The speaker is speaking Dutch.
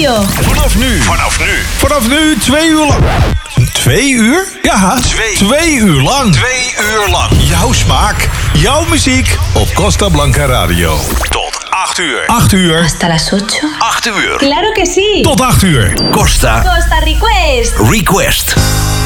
Radio. Vanaf nu 2 uur lang. 2 uur? Ja, 2 uur lang. 2 uur lang. Jouw smaak, jouw muziek op Costa Blanca Radio. Tot 8 uur. 8 uur. Hasta las 8. 8 uur. Claro que sí. Tot 8 uur. Costa Costa Request. Request.